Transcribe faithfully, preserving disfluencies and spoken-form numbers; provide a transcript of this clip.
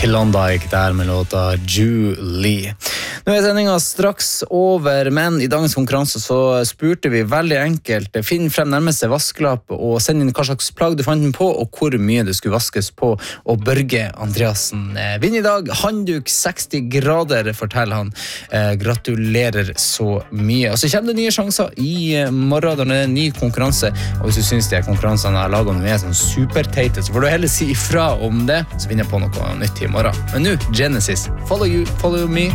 Klondike der med låta Julie. Nå er sendingen straks over, men i dagens konkurranse så spurte vi veldig enkelt. Finn frem nærmeste vaskelapp og send inn hva slags plagg du fant den på, og hvor mye det skulle vaskes på. Og Børge Andreassen vinner i dag. Handduk seksti grader, forteller han. Eh, gratulerer så mye. Og så kommer det nye sjanser i morgen, da det er en ny konkurranse. Og hvis du synes de konkurransene jeg har laget om er sånn superteite, så får du heller si ifra om det, så vinner jeg på noe nytt i morgen. Men nå, Genesis. Follow you, follow me.